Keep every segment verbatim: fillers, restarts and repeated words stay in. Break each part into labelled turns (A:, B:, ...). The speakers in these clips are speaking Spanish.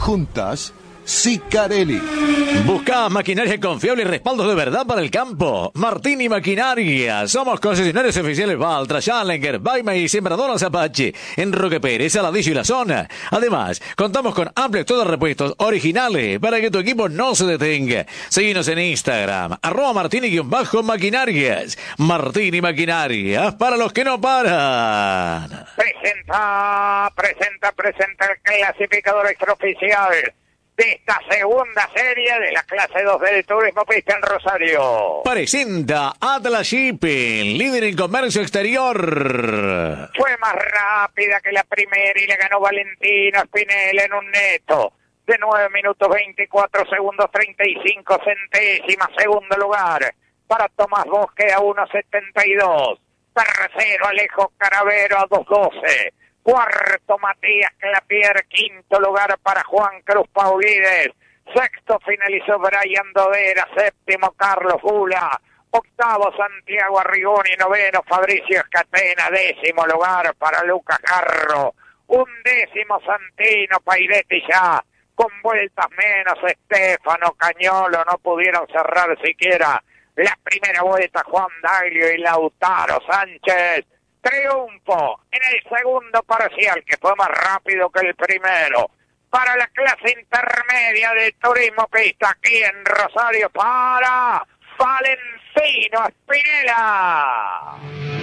A: Juntas, Sicarelli.
B: Buscás maquinaria confiable y respaldos de verdad para el campo. Martini Maquinaria. Somos concesionarios oficiales Valtra, Challenger, Baima y Sembradoras Apache. En Roque Pérez, Saladillo y la zona. Además, contamos con amplios todos repuestos originales para que tu equipo no se detenga. Seguinos en Instagram, arroba Martini-Maquinarias. Martini Maquinarias, para los que no paran.
C: Presenta, presenta, presenta el clasificador extraoficial de esta segunda serie de la clase dos del Turismo Pista en Rosario.
B: Presenta Atlas Shipping, líder en comercio exterior.
C: Fue más rápida que la primera y le ganó Valentino Spinella en un neto de nueve minutos veinticuatro segundos treinta y cinco centésimas. Segundo lugar para Tomás Bosque a uno setenta y dos. Tercero Alejo Caravero a dos doce. Cuarto Matías Clapier, quinto lugar para Juan Cruz Paulides, sexto finalizó Brian Dodera, séptimo Carlos Gula, octavo Santiago Arrigoni, noveno Fabricio Escatena, décimo lugar para Lucas Carro, undécimo Santino Pairetti ya, con vueltas menos Estefano Cañolo, no pudieron cerrar siquiera la primera vuelta Juan Daglio y Lautaro Sánchez. Triunfo en el segundo parcial, que fue más rápido que el primero, para la clase intermedia de Turismo Pista aquí en Rosario, para Valentino Spinella.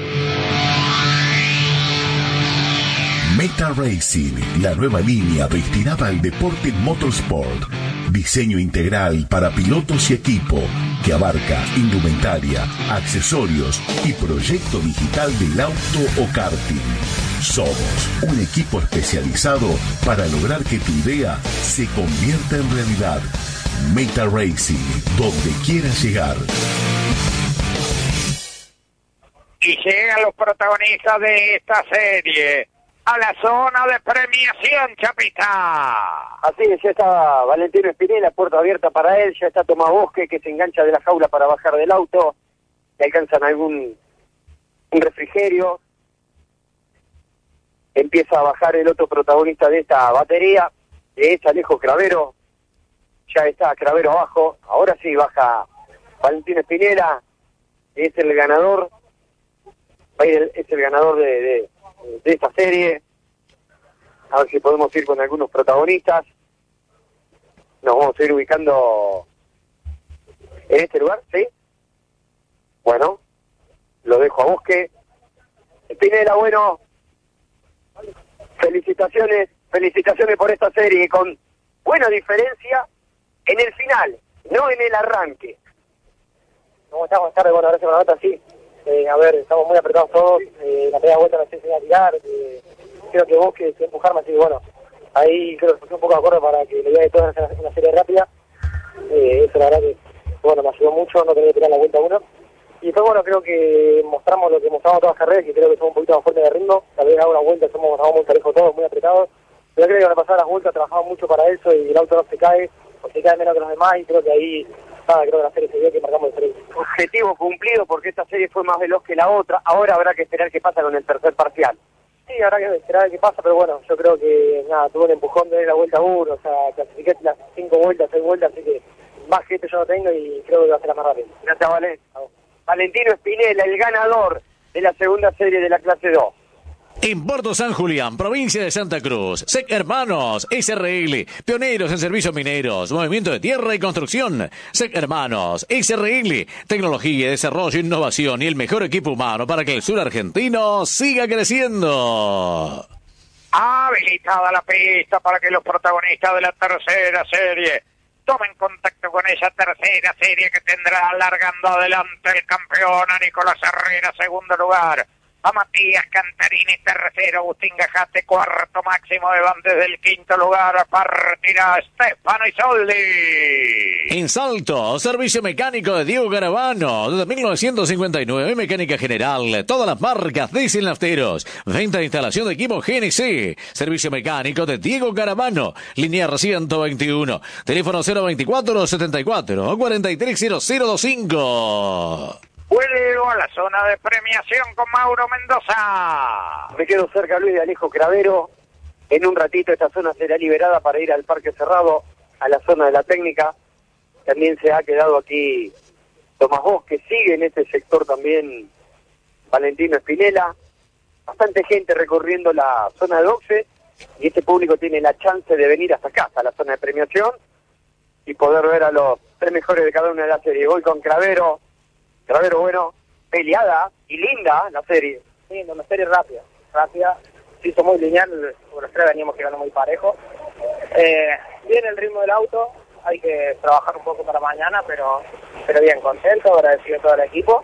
D: Meta Racing, la nueva línea destinada al deporte motorsport. Diseño integral para pilotos y equipo que abarca indumentaria, accesorios y proyecto digital del auto o karting. Somos un equipo especializado para lograr que tu idea se convierta en realidad. Meta Racing, donde quieras llegar.
C: Y llegan los protagonistas de esta serie a la zona de premiación, Chapita.
E: Así es, ya está Valentino Spinella, puerta abierta para él, ya está Tomás Bosque, que se engancha de la jaula para bajar del auto, le alcanzan algún un refrigerio, empieza a bajar el otro protagonista de esta batería, que es Alejo Cravero, ya está Cravero abajo, ahora sí baja Valentino Spinella, es el ganador, va a ir el, es el ganador de... de de esta serie. A ver si podemos ir con algunos protagonistas. Nos vamos a ir ubicando en este lugar, ¿sí? Bueno, lo dejo a Bosque. Spinella, bueno, felicitaciones, felicitaciones por esta serie, con buena diferencia en el final, no en el arranque. ¿Cómo estás? Buenas tardes, bueno, gracias por la nota, sí. Eh, a ver, estamos muy apretados todos, eh, la primera vuelta no sé si voy a tirar, eh, creo que vos que empujarme, así que bueno, ahí creo que puse un poco de acuerdo para que le diga toda una, una serie rápida, eh, eso la verdad que, bueno, me ayudó mucho, no tener que tirar la vuelta uno, y después bueno, creo que mostramos lo que mostramos todas las carreras, que creo que somos un poquito más fuertes de ritmo, tal vez haga una vuelta, somos, estamos muy parejos todos, muy apretados, pero creo que van a pasar las vueltas, trabajamos mucho para eso, y el auto no se cae, o se cae menos que los demás, y creo que ahí... Ah, creo que la serie se dio que marcamos diferencia. Objetivo cumplido porque esta serie fue más veloz que la otra. Ahora habrá que esperar qué pasa con el tercer parcial.
C: Sí, habrá que esperar qué pasa, pero bueno, yo creo que nada, tuvo un empujón de la vuelta uno, o sea, clasifiqué las cinco vueltas, seis vueltas, así que más que esto yo no tengo y creo que va a ser la más rápida.
E: Gracias, Valen. Valentino Spinella, el ganador de la segunda serie de la clase dos.
B: En Puerto San Julián, provincia de Santa Cruz, S E C Hermanos, S R L, pioneros en servicios mineros, movimiento de tierra y construcción. S E C Hermanos, S R L, tecnología, desarrollo, innovación y el mejor equipo humano para que el sur argentino siga creciendo.
F: Habilitada la pista para que los protagonistas de la tercera serie tomen contacto con esa tercera serie que tendrá alargando adelante el campeón a Nicolás Herrera, segundo lugar. A Matías Cantarini, tercero, Agustín Gajate, cuarto, Máximo de Van desde el quinto lugar, partirá Stefano Isoldi.
B: En Salto, servicio mecánico de Diego Garavano, desde mil novecientos cincuenta y nueve, mecánica general, todas las marcas, diesel nafteros, venta e instalación de equipo G N C, servicio mecánico de Diego Garavano, linear ciento veintiuno, teléfono cero veinticuatro setenta y cuatro cuarenta y tres cero cero veinticinco.
F: Vuelvo a la zona de premiación con Mauro Mendoza.
E: Me quedo cerca, Luis, de Alejo Cravero. En un ratito esta zona será liberada para ir al parque cerrado, a la zona de la técnica. También se ha quedado aquí Tomás Bosque, sigue en este sector también Valentino Spinella. Bastante gente recorriendo la zona de boxe y este público tiene la chance de venir hasta acá, hasta la zona de premiación y poder ver a los tres mejores de cada una de la serie. Voy con Cravero. Cravero, bueno, peleada y linda la serie.
G: Sí, una serie rápida, rápida. Se hizo muy lineal, por los tres veníamos quedando muy parejos. Eh, bien el ritmo del auto, hay que trabajar un poco para mañana, pero pero bien, contento, agradecido a todo el equipo.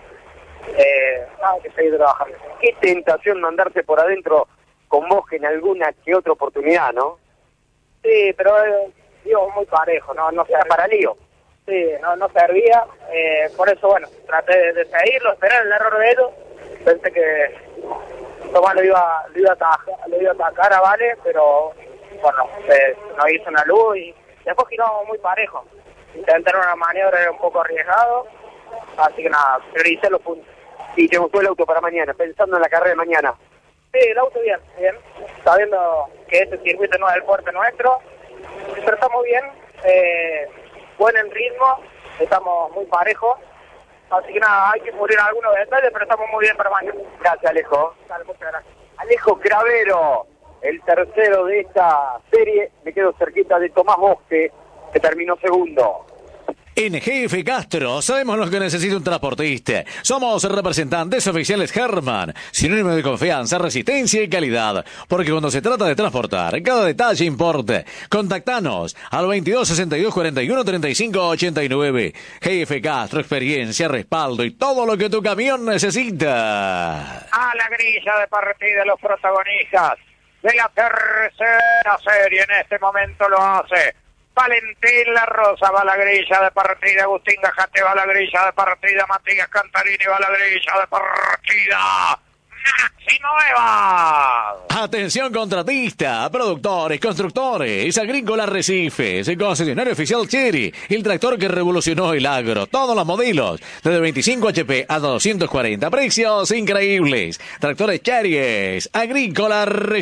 G: Eh, hay que seguir trabajando.
E: Qué tentación mandarse por adentro con Bosque en alguna que otra oportunidad, ¿no?
G: Sí, pero eh, digo, muy parejo, no, no
E: Era para lío.
G: Sí, no, no servía, eh, por eso, bueno, traté de, de seguirlo, esperar el error de ellos. Pensé que Tomás lo iba, lo iba a atacar, lo iba a atacar a Vale, pero bueno, se, nos hizo una luz y después giramos muy parejo. Intentar una maniobra un poco arriesgado, así que nada, prioricé los puntos.
E: ¿Y te gustó el auto para mañana, pensando en la carrera de mañana?
G: Sí, el auto bien, bien, sabiendo que este circuito no es el fuerte nuestro, pero estamos bien, eh, buen en ritmo, estamos muy parejos, así que nada, hay que cubrir algunos detalles, pero estamos muy bien para mañana.
E: Gracias, Alejo.
G: Dale, muchas gracias.
E: Alejo Cravero, el tercero de esta serie, me quedo cerquita de Tomás Bosque, que terminó segundo.
B: En G F Castro sabemos lo que necesita un transportista. Somos representantes oficiales Herman, sinónimo de confianza, resistencia y calidad. Porque cuando se trata de transportar, cada detalle importa. Contactanos al veintidós sesenta y dos cuarenta y uno treinta y cinco ochenta y nueve. G F Castro, experiencia, respaldo y todo lo que tu camión necesita.
C: A la grilla de partida los protagonistas de la tercera serie en este momento lo hace Valentín La Rosa, va a la grilla de partida, Agustín Gajate va a la grilla de partida, Matías Cantarini va a la grilla de partida, Maxi Nueva.
B: Atención contratista, productores, constructores, Agrícola Arrecifes, concesionario oficial Chery, el tractor que revolucionó el agro, todos los modelos, desde veinticinco H P a doscientos cuarenta, precios increíbles, tractores Chery, Agrícola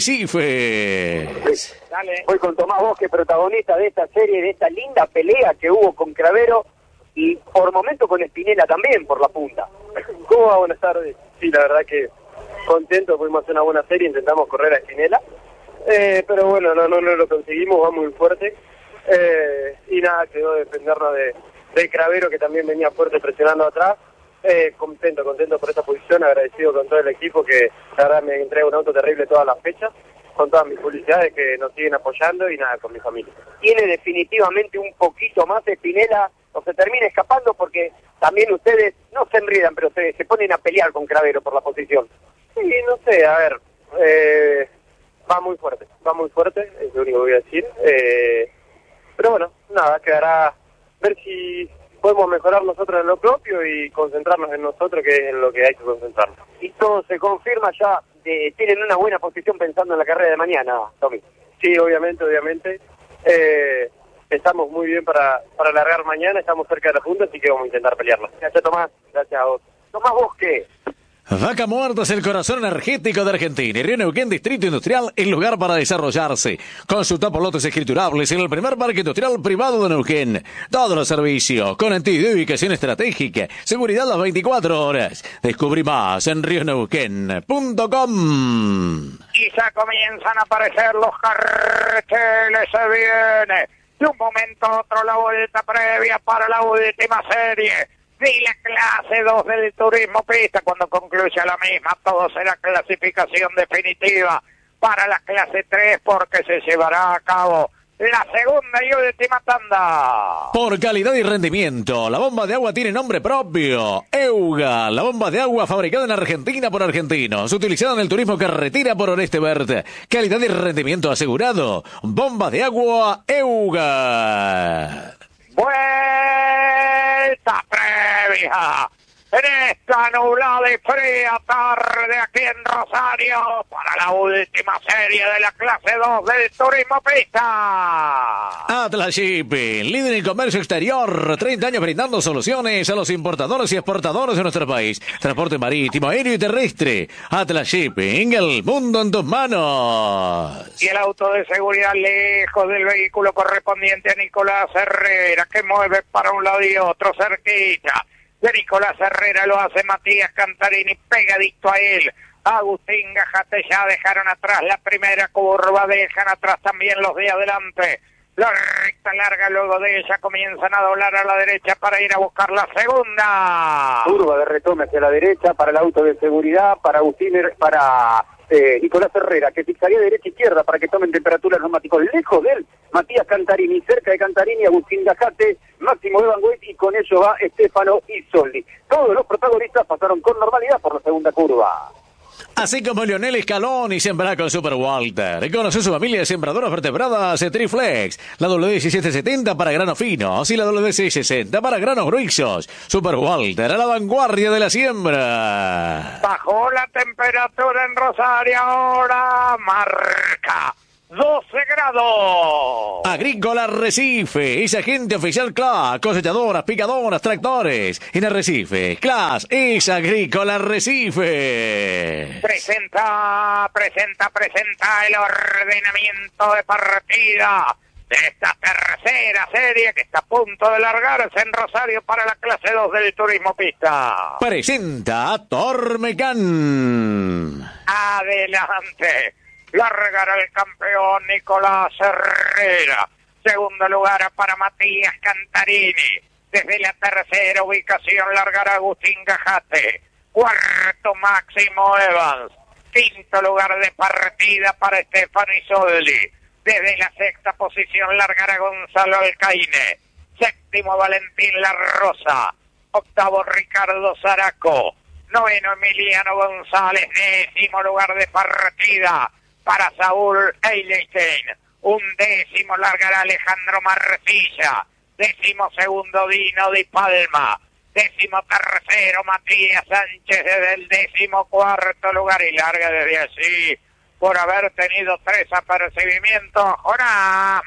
B: Arrecifes.
E: Dale. Voy con Tomás Bosque, protagonista de esta serie, de esta linda pelea que hubo con Cravero y por momento con Spinella también por la punta.
H: ¿Cómo va? Buenas tardes. Sí, la verdad que contento, pudimos hacer una buena serie, intentamos correr a Spinella, eh, pero bueno, no, no, no lo conseguimos, va muy fuerte, eh, y nada, quedó defendernos de, de Cravero, que también venía fuerte presionando atrás. Eh, contento, contento por esta posición, agradecido con todo el equipo que la verdad me entrega un auto terrible todas las fechas, con todas mis publicidades que nos siguen apoyando y nada, con mi familia.
E: Tiene definitivamente un poquito más de Spinella, o se termina escapando porque también ustedes no se enredan, pero se, se ponen a pelear con Cravero por la posición.
H: Sí, no sé, a ver, eh, va muy fuerte, va muy fuerte, es lo único que voy a decir, eh, pero bueno, nada, quedará ver si podemos mejorar nosotros en lo propio y concentrarnos en nosotros, que es en lo que hay que concentrarnos.
E: Y todo se confirma ya, de, tienen una buena posición pensando en la carrera de mañana, Tommy.
H: Sí, obviamente, obviamente, eh, estamos muy bien para, para largar mañana, estamos cerca de la punta, así que vamos a intentar pelearla.
E: Gracias, Tomás. Gracias a vos. Tomás Bosque.
B: Vaca Muerta es el corazón energético de Argentina y Río Neuquén Distrito Industrial, el lugar para desarrollarse. Consulta por lotes escriturables en el primer parque industrial privado de Neuquén. Todos los servicios, conectividad y ubicación estratégica, seguridad las veinticuatro horas. Descubrí más en rio neuquén punto com.
C: Y ya comienzan a aparecer los carteles, se viene de un momento a otro la vuelta previa para la última serie de la clase dos del turismo pista. Cuando concluya la misma, todo será clasificación definitiva para la clase tres, porque se llevará a cabo la segunda y última tanda.
B: Por calidad y rendimiento, la bomba de agua tiene nombre propio. Euga, la bomba de agua fabricada en Argentina por argentinos, utilizada en el turismo carretera por Oreste Verde. Calidad y rendimiento asegurado. Bomba de agua Euga.
C: Vuelta previa en esta nublada y fría tarde aquí en Rosario para la última serie de la clase dos del Turismo Pista.
B: Atlas Shipping, líder en comercio exterior, treinta años brindando soluciones a los importadores y exportadores de nuestro país. Transporte marítimo, aéreo y terrestre. Atlas Shipping, el mundo en tus manos.
C: Y el auto de seguridad lejos del vehículo correspondiente a Nicolás Herrera, que mueve para un lado y otro cerquita. De Nicolás Herrera lo hace Matías Cantarini, pegadito a él. Agustín Gajate ya dejaron atrás la primera curva, dejan atrás también los de adelante. La recta larga, luego de ella comienzan a doblar a la derecha para ir a buscar la segunda.
E: Curva de retome hacia la derecha para el auto de seguridad, para Agustín, para eh, Nicolás Herrera, que fijaría derecha e izquierda para que tomen temperatura los neumáticos. Lejos de él, Matías Cantarini, cerca de Cantarini, Agustín Gajate, Máximo Evanguet, y con ello va Estefano Isoldi. Todos los protagonistas pasaron con normalidad por la segunda curva.
B: Así como Lionel Scaloni siembra con Super Walter. Conoce su familia de sembradoras vertebradas Triflex. La W diecisiete setenta para granos finos y la W seiscientos sesenta para granos gruesos. Super Walter, a la vanguardia de la siembra.
C: Bajó la temperatura en Rosario, ahora marca doce grados.
B: Agrícola Arrecife, es agente oficial Class, cosechadoras, picadoras, tractores. En Arrecife, Class es Agrícola Arrecife.
C: Presenta, presenta, presenta el ordenamiento de partida de esta tercera serie que está a punto de largarse en Rosario para la clase dos del Turismo Pista.
B: Presenta Tormecán.
C: Adelante. Largará el campeón Nicolás Herrera. Segundo lugar para Matías Cantarini. Desde la tercera ubicación largará Agustín Gajate. Cuarto Máximo Evans. Quinto lugar de partida para Estefano Isoldi. Desde la sexta posición largará Gonzalo Alcaine. Séptimo Valentín La Rosa. Octavo Ricardo Zaraco. Noveno Emiliano González. Décimo lugar de partida para Saúl Eilenstein. Un décimo largará Alejandro Marcilla. Décimo segundo Dino Di Palma. Décimo tercero Matías Sánchez desde el décimo cuarto lugar y larga desde allí por haber tenido tres apercibimientos Jonás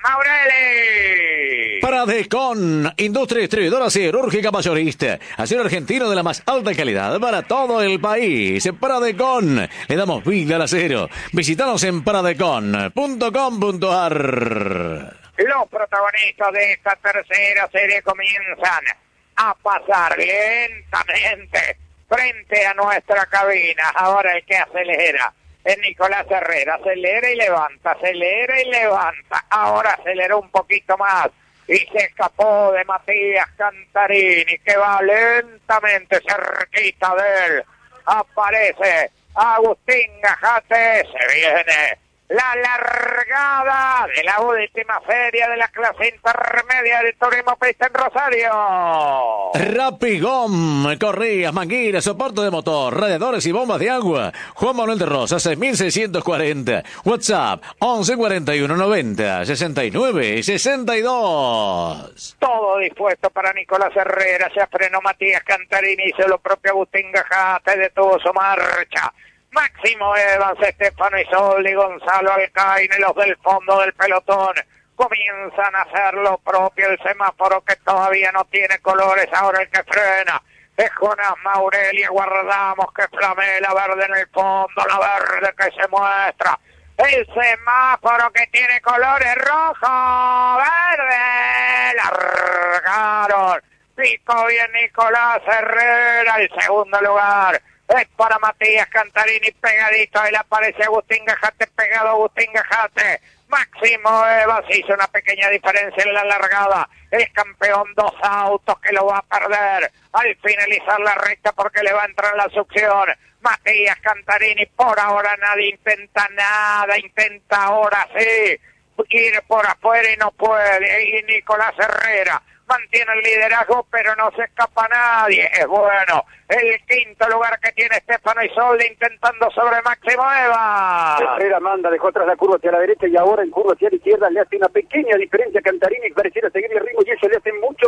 C: Maurelli.
B: Pradecon, industria distribuidora siderúrgica mayorista, acero argentino de la más alta calidad para todo el país. Pradecon, le damos vida al acero. Visítanos en pradecon punto com punto a r.
C: Los protagonistas de esta tercera serie comienzan a pasar lentamente frente a nuestra cabina. Ahora el que acelera es Nicolás Herrera, acelera y levanta, acelera y levanta, ahora aceleró un poquito más y se escapó de Matías Cantarini, que va lentamente cerquita de él. Aparece Agustín Gajate, se viene la largada de la última feria de la clase intermedia del Turismo Pista en Rosario.
B: Rapigom, correas, mangueras, soporte de motor, radiadores y bombas de agua. Juan Manuel de Rosas, seis mil seiscientos cuarenta. WhatsApp, once cuarenta y uno noventa, sesenta y nueve sesenta y dos.
C: Todo dispuesto para Nicolás Herrera. Se frenó Matías Cantarini, hizo lo propio Agustín Gajate, detuvo su marcha. Máximo Evans, Estefano Isoldi, Gonzalo Alcaine, los del fondo del pelotón, comienzan a hacer lo propio. El semáforo que todavía no tiene colores, ahora el que frena es Jonás Maurelli. Aguardamos que flamee la verde en el fondo, la verde que se muestra. El semáforo que tiene colores rojo, verde, largaron. Picó bien Nicolás Herrera, el segundo lugar es para Matías Cantarini, pegadito, ahí le aparece Agustín Gajate, pegado Agustín Gajate. Máximo Evans hizo una pequeña diferencia en la largada. El campeón, dos autos que lo va a perder al finalizar la recta porque le va a entrar la succión. Matías Cantarini, por ahora nadie intenta nada, intenta ahora sí ir por afuera y no puede. Y Nicolás Herrera mantiene el liderazgo, pero no se escapa nadie. Es bueno el quinto lugar que tiene Estefano Isoldi intentando sobre Máximo Evans.
E: Herrera manda, dejó atrás la curva hacia la derecha y ahora en curva hacia la izquierda le hace una pequeña diferencia a Cantarini, que pareciera seguir el ritmo y eso le hace mucho más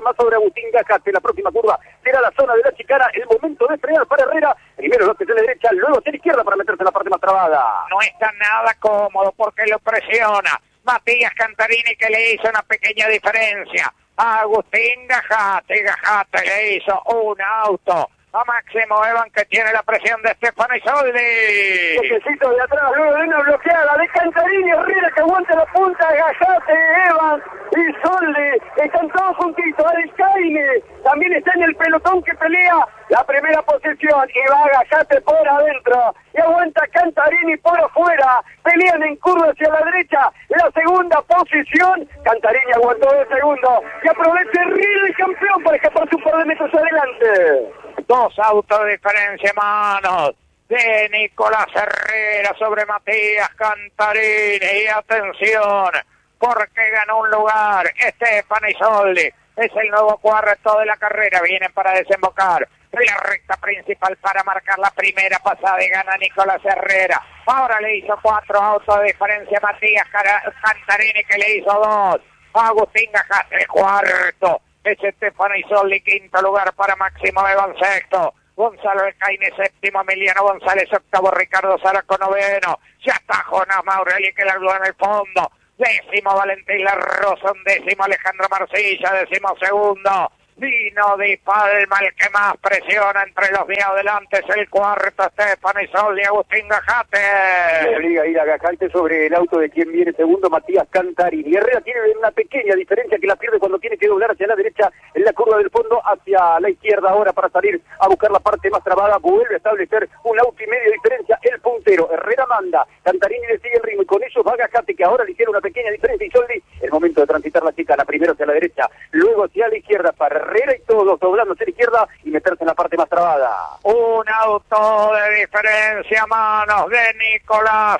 I: más sobre Agustín Gajate. La próxima curva será la zona de la chicana. El momento de frenar para Herrera. Primero lo hacia la derecha, luego hacia la izquierda para meterse en la parte más trabada.
C: No está nada cómodo porque lo presiona Matías Cantarini, que le hizo una pequeña diferencia a Agustín Gajate. Gajate le hizo un auto a Máximo Evans, que tiene la presión de Stefano Isoldi.
I: Toquecito de atrás, luego de una bloqueada de Cantarini, Herrera que aguanta la punta, Gajate, Evans, Isoldi, están todos juntitos. Alcaine también está en el pelotón que pelea la primera posición y va Gajate por adentro y aguanta Cantarini por afuera. Pelean en curva hacia la derecha la segunda posición. Cantarini aguantó de segundo y aprovecha Herrera, el campeón, para escaparse un par de metros adelante.
C: Dos autos de diferencia, manos de Nicolás Herrera sobre Matías Cantarini. Y atención, porque ganó un lugar Stefano Isoldi. Es el nuevo cuarto de la carrera. Vienen para desembocar la recta principal para marcar la primera pasada y gana Nicolás Herrera. Ahora le hizo cuatro autos de diferencia Matías Cantarini, que le hizo dos. Agustín Gajate, cuarto. Es Stefano Isoldi, quinto lugar para Máximo Evans, sexto. Gonzalo Alcaine, séptimo. Emiliano González, octavo. Ricardo Zaraco, noveno. Ya está Jonás Maurelli, que largó en el fondo. Décimo Valentín La Rosa, un décimo Alejandro Marcilla, décimo segundo Dino Di Palma, el que más presiona entre los días adelante es el cuarto, Stefano Isoldi, Agustín Gajate.
I: Le obliga a ir a Gajate sobre el auto de quien viene segundo, Matías Cantarini. Herrera tiene una pequeña diferencia que la pierde cuando tiene que doblar hacia la derecha en la curva del fondo, hacia la izquierda ahora para salir a buscar la parte más trabada. Vuelve a establecer un auto y medio de diferencia el puntero. Herrera manda, Cantarini le sigue el ritmo y con ellos va Gajate, que ahora le hicieron una pequeña diferencia. Isoldi, el momento de transitar la chicana, primero hacia la derecha, luego hacia la izquierda para Herrera y todos doblando hacia la izquierda y meterse en la parte más trabada.
C: Un auto de diferencia, manos de Nicolás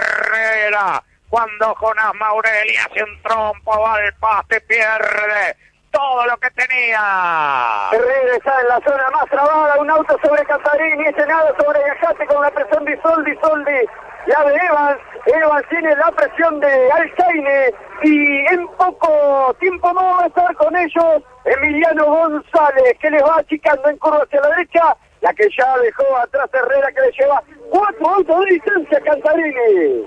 C: Herrera. Cuando Jonás Maurelli hace un trompo, va al pasto y pierde todo lo que tenía.
I: Herrera está en la zona más trabada, un auto sobre Cantarini, ese nada sobre Gajate con la presión de Isoldi, Isoldi, la de Evans, Evans tiene la presión de Alcaine y en poco tiempo no va a estar con ellos Emiliano González, que les va achicando en curva hacia la derecha, la que ya dejó atrás Herrera, que le lleva cuatro autos de distancia a Cantarini.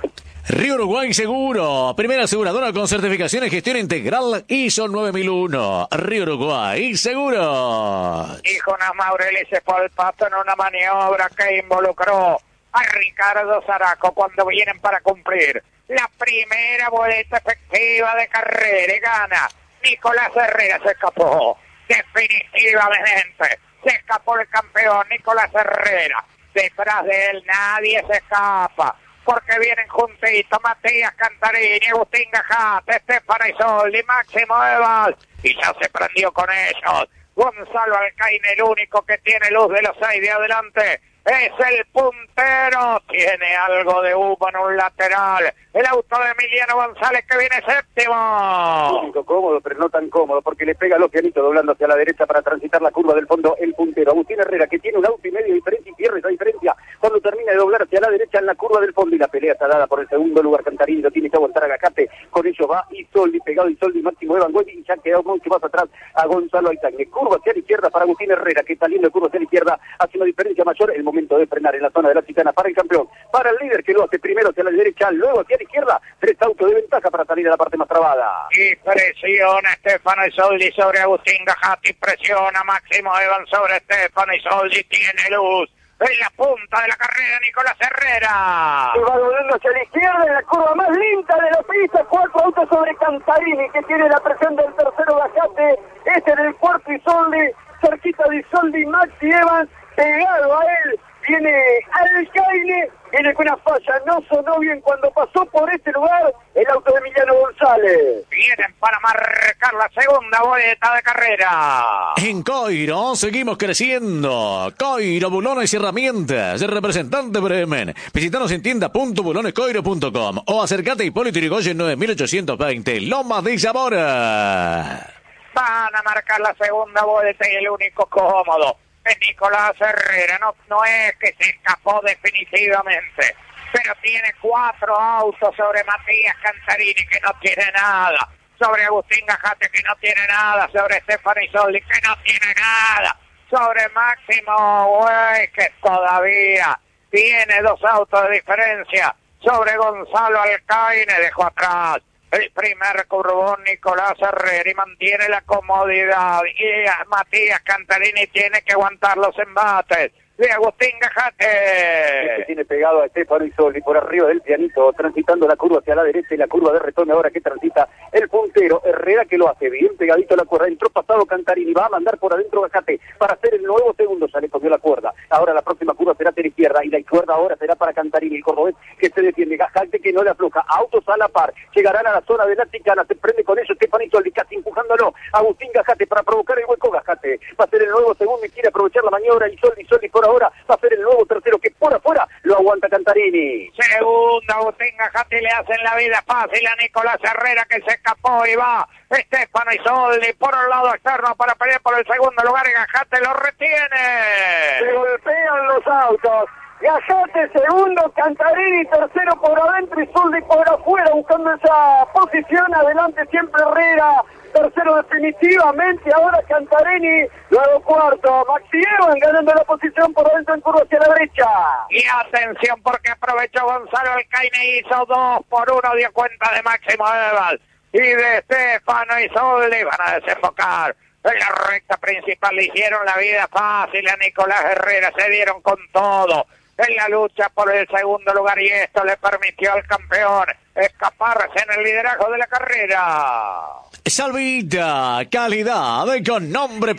B: Río Uruguay Seguro, primera aseguradora con certificación en gestión integral I S O nueve mil uno. Río Uruguay Seguro.
C: Y Jonás Maurelli se fue al pasto en una maniobra que involucró a Ricardo Zaraco cuando vienen para cumplir la primera boleta efectiva de carrera y gana Nicolás Herrera. Se escapó definitivamente, se escapó el campeón Nicolás Herrera. Detrás de él nadie se escapa, porque vienen juntitos Matías Cantarini, Agustín Gajate, Stefano Isoldi, Máximo Evans, y ya se prendió con ellos Gonzalo Alcaine, el único que tiene luz de los seis de adelante. Es el puntero, tiene algo de humo en un lateral. El auto de Emiliano González, que viene séptimo.
I: Un poco cómodo, pero no tan cómodo, porque le pega a los pianitos doblando hacia la derecha para transitar la curva del fondo el puntero. Agustín Herrera, que tiene un auto y medio de diferencia y pierde esa diferencia cuando termina de doblar hacia la derecha en la curva del fondo, y la pelea está dada por el segundo lugar. Cantarini lo tiene que aguantar a Gajate, con ello va Isoldi, pegado Isoldi, Máximo Evans, y ya quedó mucho más atrás a Gonzalo Alcaine. Curva hacia la izquierda para Agustín Herrera, que saliendo de curva hacia la izquierda hace una diferencia mayor. El momento de frenar en la zona de la chicana para el campeón, para el líder, que lo hace primero hacia la derecha, luego hacia la izquierda, tres autos de ventaja para salir a la parte más trabada.
C: Y presiona Stefano Isoldi sobre Agustín Gajate, y presiona Máximo Evans sobre Stefano Isoldi, tiene luz en la punta de la carrera Nicolás Herrera.
I: Y va doblando hacia la izquierda en la curva más lenta de la pista, cuatro autos sobre Cantarini, que tiene la presión del tercero Gajate, este en el cuarto Isoldi, cerquita de Isoldi, Maxi Evans, pegado a él viene Alcaine, viene con una falla, no sonó bien cuando pasó por este lugar el auto de Emiliano González.
C: Vienen para marcar la segunda boleta de carrera.
B: En Coiro seguimos creciendo. Coiro, bulones y herramientas, el representante Bremen. Visítanos en tienda punto bulones coiro punto com o acércate a Hipólito Yrigoyen nueve mil ochocientos veinte, Lomas de Zamora.
C: Van a marcar la segunda boleta y el único cómodo es Nicolás Herrera. No, no es que se escapó definitivamente, pero tiene cuatro autos sobre Matías Cantarini, que no tiene nada. sobre Agustín Gajate, que no tiene nada, sobre Stefano Isoldi, que no tiene nada, sobre Máximo Güey, que todavía tiene dos autos de diferencia, sobre Gonzalo Alcaine, dejó atrás el primer curvón Nicolás Herrera y mantiene la comodidad, y Matías Cantarini tiene que aguantar los embates de Agustín Gajate.
I: Este tiene pegado a Stefano Isoldi por arriba del pianito, transitando la curva hacia la derecha y la curva de retorno ahora que transita el puntero Herrera, que lo hace bien pegadito a la cuerda. Entró pasado Cantarini, va a mandar por adentro Gajate para hacer el nuevo segundo, ya le cogió la cuerda. Ahora la próxima curva será hacia la izquierda y la izquierda ahora será para Cantarini, el cordobés que se defiende. Gajate que no le afloja, autos a la par, llegarán a la zona de la chicana, se prende con ello Stefano Isoldi, casi empujándolo Agustín Gajate para provocar el hueco. Gajate va a ser el nuevo segundo y quiere aprovechar la maniobra. Isoldi, Isoldi por ahora va a ser el nuevo tercero, que por afuera lo aguanta Cantarini.
C: Segundo, Agustín Gajate, le hacen la vida fácil a Nicolás Herrera, que se escapó y va Stefano Isoldi por el lado externo para pelear por el segundo lugar y Gajate lo retiene.
I: Se golpean los autos. Gajate segundo, Cantarini tercero por adentro y Isoldi por afuera buscando esa posición. Adelante siempre Herrera, tercero definitivamente, ahora Cantarini, luego cuarto, Maxi Evan ganando la posición por adentro en curva hacia la derecha.
C: Y atención porque aprovechó Gonzalo Alcaine, hizo dos por uno, dio cuenta de Máximo Evan y de Stefano Isoldi. Van a desembocar en la recta principal, le hicieron la vida fácil a Nicolás Herrera, se dieron con todo en la lucha por el segundo lugar y esto le permitió al campeón escaparse en el liderazgo de la carrera.
B: Salvita, calidad con nombre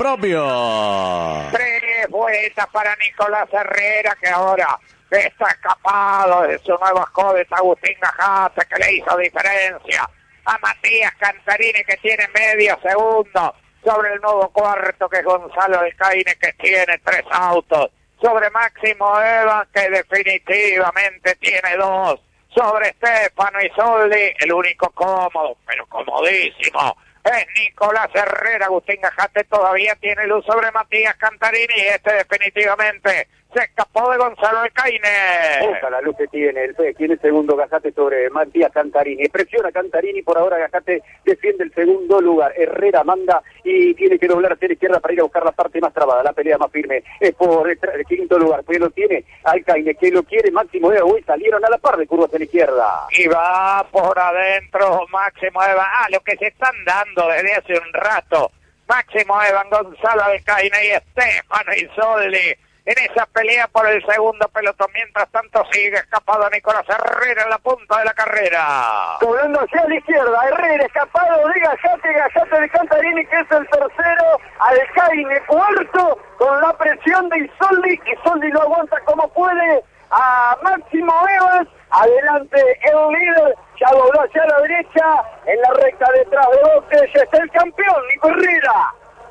B: propio.
C: Tres vueltas para Nicolás Herrera, que ahora está escapado de su nuevo escodes Agustín Gajate, que le hizo diferencia a Matías Cantarini, que tiene medio segundo sobre el nuevo cuarto, que es Gonzalo Alcaine, que tiene tres autos, sobre Máximo Evan, que definitivamente tiene dos, sobre Stefano Isoldi, el único cómodo, pero comodísimo, es Nicolás Herrera. Agustín Gajate todavía tiene luz sobre Matías Cantarini y este definitivamente se escapó de Gonzalo Alcaine.
I: Esa la luz que tiene, el tiene segundo Gajate sobre Matías Cantarini. Presiona Cantarini, por ahora Gajate defiende el segundo lugar. Herrera manda y tiene que doblar hacia la izquierda para ir a buscar la parte más trabada, la pelea más firme. Es por el, el quinto lugar, pues lo tiene Alcaine, que lo quiere Máximo Eva. Uy, salieron a la par de curva hacia la izquierda.
C: Y va por adentro Máximo Eva. Ah, lo que se están dando desde hace un rato. Máximo Evan, Gonzalo Alcaine y Stefano Isoldi en esa pelea por el segundo pelotón. Mientras tanto sigue escapado Nicolás Herrera en la punta de la carrera.
I: Doblando hacia la izquierda, Herrera escapado de Gajate, Gajate de Cantarini, que es el tercero, Alcaine cuarto, con la presión de Isoldi. Isoldi lo aguanta como puede a Máximo Evans. Adelante el líder, ya dobló hacia la derecha, en la recta detrás de boxes, ya está el campeón, Nico Herrera.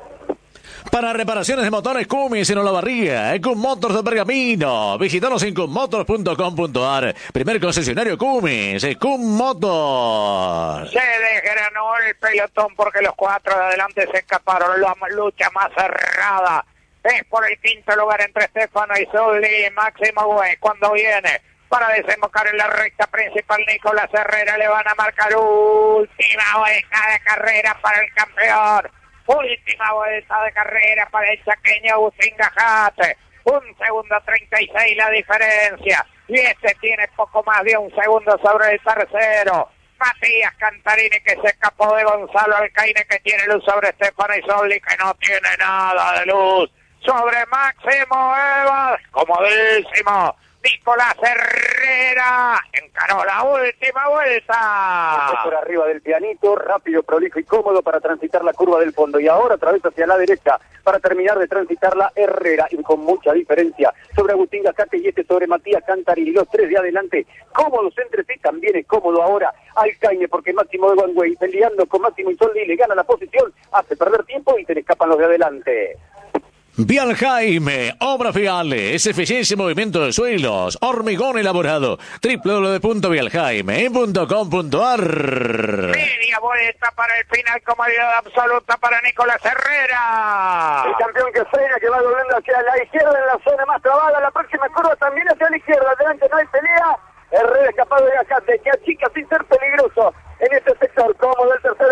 B: Para reparaciones de motores Cummins en Olavarría, Cum Motors de Pergamino. Visítanos en cum motors punto com punto a r. Primer concesionario Cummins, Cum Motors.
C: Se desgranó el pelotón porque los cuatro de adelante se escaparon. La lucha más cerrada es por el quinto lugar entre Stefano Isoldi y Máximo Güey. Cuando viene para desembocar en la recta principal Nicolás Herrera, le van a marcar última vuelta de carrera para el campeón. Última vuelta de carrera para el chaqueño Agustín Gajate. Un segundo treinta y seis la diferencia. Y este tiene poco más de un segundo sobre el tercero. Matías Cantarini, que se escapó de Gonzalo Alcaine, que tiene luz sobre Stefano Isoldi, que no tiene nada de luz sobre Máximo Evans. Comodísimo Nicolás Herrera encaró la última vuelta.
I: Por arriba del pianito, rápido, prolijo y cómodo para transitar la curva del fondo. Y ahora otra vez hacia la derecha para terminar de transitarla Herrera, y con mucha diferencia sobre Agustín Gajate y este sobre Matías Cantarini. Los tres de adelante, cómodos entre sí. También es cómodo ahora Alcaine, porque Máximo de Guangüey, peleando con Máximo Isoldi, le gana la posición, hace perder tiempo y se le escapan los de adelante.
B: Vial Jaime, obra fiales, eficiencia y movimiento de suelos, hormigón elaborado, doble u doble u doble u punto vial jaime punto com punto a r.
C: Media vuelta para el final, comodidad absoluta para Nicolás Herrera.
I: El campeón que frena, que va doblando hacia la izquierda en la zona más trabada, la próxima curva también hacia la izquierda, adelante no hay pelea. Herrera escapado de Gajate, que achica sin ser peligroso en este sector, como del tercero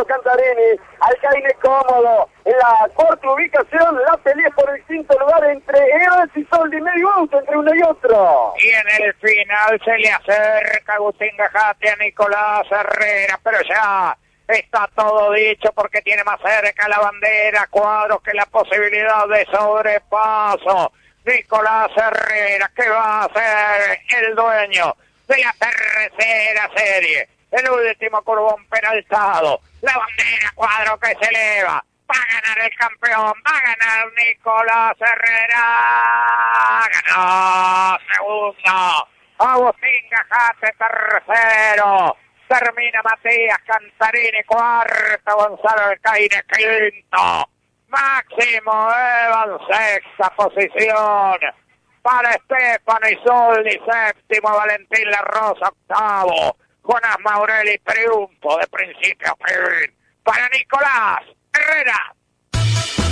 E: los Cantarini. Alcaine cómodo. En la cuarta ubicación, la pelea por el quinto lugar entre Evans y Soldi, medio auto entre uno y otro.
C: Y en el final se le acerca Agustín Gajate a Nicolás Herrera, pero ya está todo dicho porque tiene más cerca la bandera Cuadros que la posibilidad de sobrepaso. Nicolás Herrera, que va a ser el dueño de la tercera serie. El último curvón penaltado. La bandera Cuadro que se eleva. Va a ganar el campeón. Va a ganar Nicolás Herrera. Ganó segundo. Agustín Gajate tercero. Termina Matías Cantarini cuarto. Gonzalo Alcaine quinto. Máximo Evans sexta posición. Para Estefano Isoldi séptimo. Valentín La Rosa octavo. Jonás Maurelli triunfo de principio a fin. Para Nicolás Herrera